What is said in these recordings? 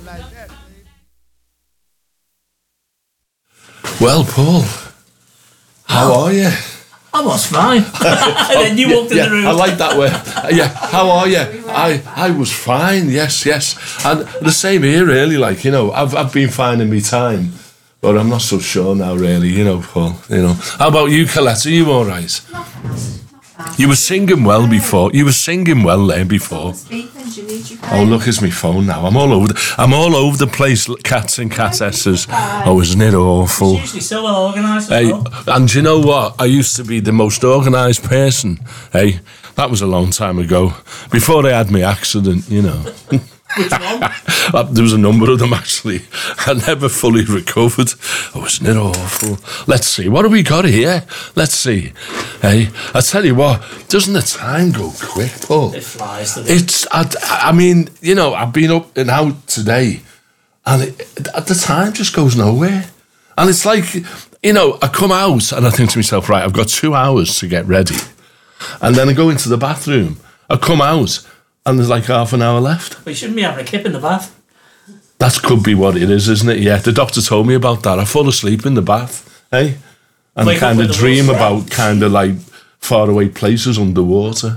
Well, Paul, how are you? I was fine. And then you walked in the room. I like that way. Yeah, how are you? I was fine, yes. And the same here, really, like, you know, I've been fine in my time, but I'm not so sure now, really, you know, Paul, you know. How about you, Colette? Are you all right? You were singing well before. You were singing well there before. Oh, look, it's my phone now. I'm all over the place, cats and catesses. Oh, isn't it awful? It's usually so well organised as well. And you know what? I used to be the most organised person. Hey, that was a long time ago. Before I had my accident, you know. Which one? There was a number of them, actually. I never fully recovered. Oh, isn't it awful? Let's see. What have we got here? Let's see. Hey, I tell you what, doesn't the time go quick, Paul? It flies, doesn't it? It's, I mean, you know, I've been up and out today, and the time just goes nowhere. And it's like, you know, I come out and I think to myself, right, I've got 2 hours to get ready. And then I go into the bathroom. I come out, and there's like half an hour left. But you shouldn't be having a kip in the bath. That could be what it is, isn't it? Yeah, the doctor told me about that. I fall asleep in the bath, eh? And Wake kind up of with the dream worst about kind of like faraway places underwater.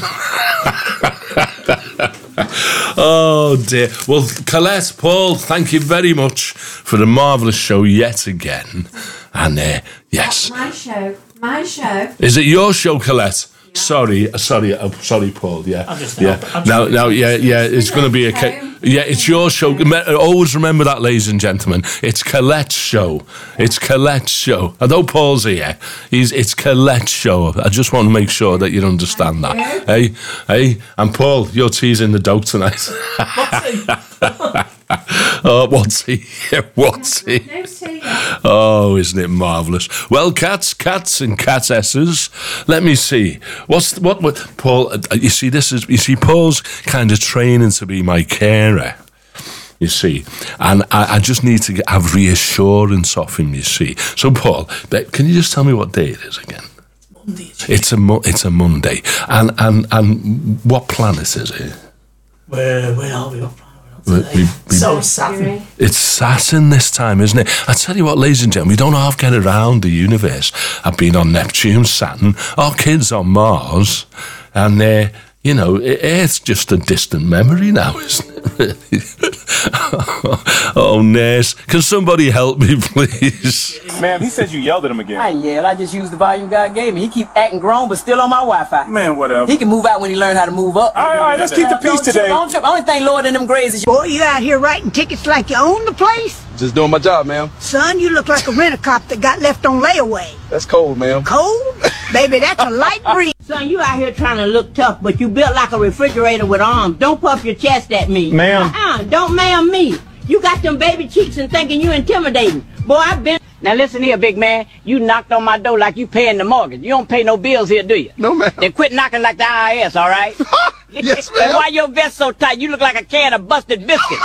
Oh, dear. Well, Colette, Paul, thank you very much for the marvellous show yet again. And, yes. My show. Is it your show, Colette? Sorry, Paul. Yeah, it's going to be it's your show. Always remember that, ladies and gentlemen. It's Colette's show. It's Colette's show. Although Paul's here, it's Colette's show. I just want to make sure that you understand that. Hey, and Paul, you're teasing the dog tonight. Oh, what's he? Oh, isn't it marvellous? Well, cats and catesses. Let me see. What Paul? You see, Paul's kind of training to be my carer. You see, and I just need to have reassurance off him. You see, so Paul, can you just tell me what day it is again? Monday. It's a Monday, and what planet is it? Where are we? So Saturn. It's Saturn this time, isn't it? I tell you what, ladies and gentlemen, we don't half get around the universe. I've been on Neptune, Saturn, our kids on Mars, and you know, Earth's just a distant memory now, isn't it? Oh, nurse, can somebody help me, please? Ma'am, he says you yelled at him again. I yelled. I just used the volume God gave me. He keep acting grown, but still on my Wi-Fi. Man, whatever. He can move out when he learn how to move up. All right, let's keep the peace today. Don't trip. Only thing lower than them grades is Boy, you out here writing tickets like you own the place? Just doing my job, ma'am. Son, you look like a rent-a-cop that got left on layaway. That's cold, ma'am. Cold? Baby, that's a light breeze. Son, you out here trying to look tough, but you built like a refrigerator with arms. Don't puff your chest at me. Ma'am. Don't ma'am me. You got them baby cheeks and thinking you intimidating. Boy, I've been... Now listen here, big man. You knocked on my door like you paying the mortgage. You don't pay no bills here, do you? No, ma'am. Then quit knocking like the IRS, all right? Yes, And ma'am. why your vest so tight? You look like a can of busted biscuits.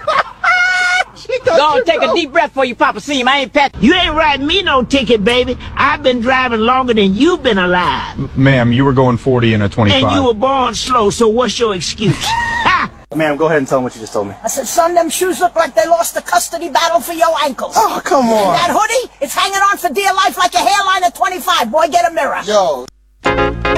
Go on, take a deep breath before you pop a seam. I ain't pet. You ain't writing me no ticket, baby. I've been driving longer than you've been alive. Ma'am, you were going 40 in a 25. And you were born slow, so what's your excuse? Ha! Ma'am, go ahead and tell him what you just told me. I said, son, them shoes look like they lost the custody battle for your ankles. Oh, come on. That hoodie, it's hanging on for dear life like a hairline at 25. Boy, get a mirror. Yo.